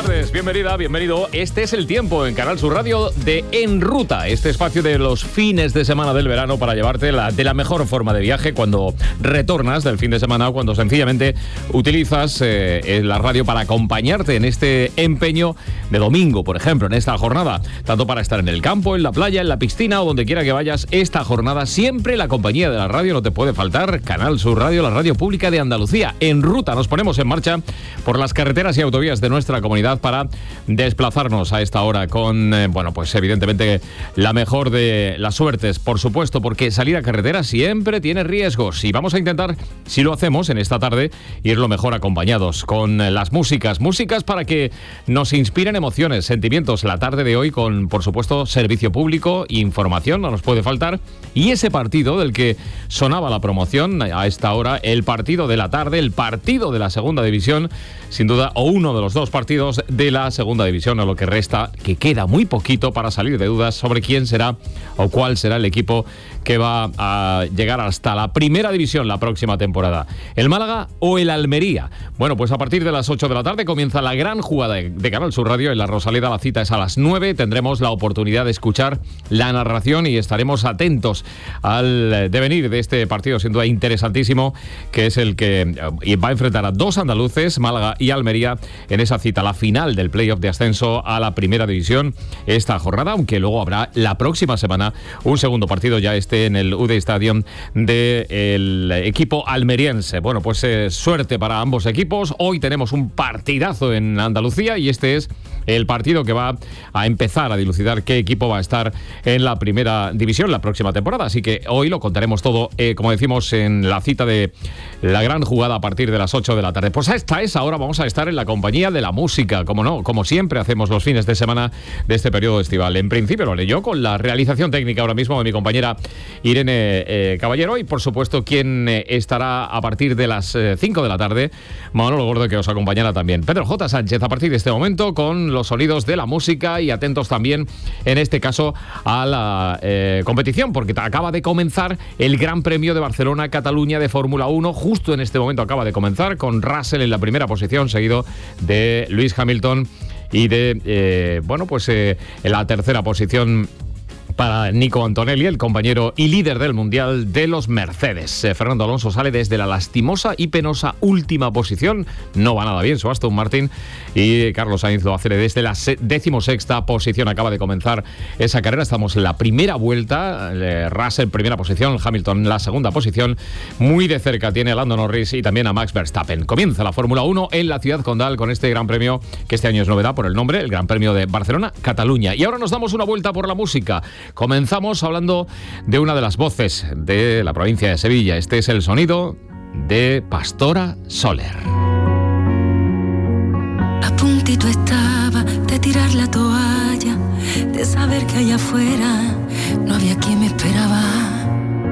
tardes, bienvenida, bienvenido. Este es el tiempo en Canal Sur Radio de En Ruta, este espacio de los fines de semana del verano para llevarte de la mejor forma de viaje cuando retornas del fin de semana o cuando sencillamente utilizas la radio para acompañarte en este empeño de domingo, por ejemplo, en esta jornada, tanto para estar en el campo, en la playa, en la piscina o donde quiera que vayas. Esta jornada siempre la compañía de la radio no te puede faltar. Canal Sur Radio, la radio pública de Andalucía. En Ruta nos ponemos en marcha por las carreteras y autovías de nuestra comunidad para desplazarnos a esta hora con, pues evidentemente la mejor de las suertes, por supuesto, porque salir a carretera siempre tiene riesgos y vamos a intentar, si lo hacemos en esta tarde, ir lo mejor acompañados con las músicas para que nos inspiren emociones, sentimientos. La tarde de hoy con, por supuesto, servicio público, información, no nos puede faltar, y ese partido del que sonaba la promoción a esta hora, el partido de la tarde, el partido de la segunda división, sin duda, o uno de los dos partidos de la segunda división, o lo que resta, que queda muy poquito para salir de dudas sobre quién será o cuál será el equipo que va a llegar hasta la primera división la próxima temporada. ¿El Málaga o el Almería? Bueno, pues a partir de las 8 de la tarde comienza la gran jugada de Canal Sur Radio en la Rosaleda. La cita es a las 9. Tendremos la oportunidad de escuchar la narración y estaremos atentos al devenir de este partido, sin duda interesantísimo, que es el que va a enfrentar a dos andaluces, Málaga y Almería, en esa cita, la final del playoff de ascenso a la primera división esta jornada, aunque luego habrá la próxima semana un segundo partido, ya en el UD Stadium, del equipo almeriense. Bueno, pues suerte para ambos equipos. Hoy tenemos un partidazo en Andalucía y este es el partido que va a empezar a dilucidar qué equipo va a estar en la primera división la próxima temporada. Así que hoy lo contaremos todo, como decimos, en la cita de la gran jugada a partir de las 8 de la tarde. Pues hasta esa hora vamos a estar en la compañía de la música, como no, como siempre hacemos los fines de semana de este periodo estival. En principio lo haré yo con la realización técnica ahora mismo de mi compañera Irene Caballero, y por supuesto quien estará a partir de las 5 de la tarde, Manolo Gordo, que os acompañará también. Pedro J. Sánchez a partir de este momento con los sonidos de la música, y atentos también en este caso a la competición, porque acaba de comenzar el Gran Premio de Barcelona-Cataluña de Fórmula 1. Justo en este momento acaba de comenzar, con Russell en la primera posición, seguido de Lewis Hamilton y de en la tercera posición para Nico Antonelli, el compañero y líder del Mundial de los Mercedes. Fernando Alonso sale desde la lastimosa y penosa última posición. No va nada bien su Aston Martin, y Carlos Sainz lo hace desde la 16ª posición. Acaba de comenzar esa carrera. Estamos en la primera vuelta. Russell primera posición, Hamilton en la segunda posición. Muy de cerca tiene a Lando Norris y también a Max Verstappen. Comienza la Fórmula 1 en la ciudad condal con este Gran Premio, que este año es novedad por el nombre, el Gran Premio de Barcelona-Cataluña. Y ahora nos damos una vuelta por la música. Comenzamos hablando de una de las voces de la provincia de Sevilla. Este es el sonido de Pastora Soler. A puntito estaba de tirar la toalla, de saber que allá afuera no había quien me esperaba.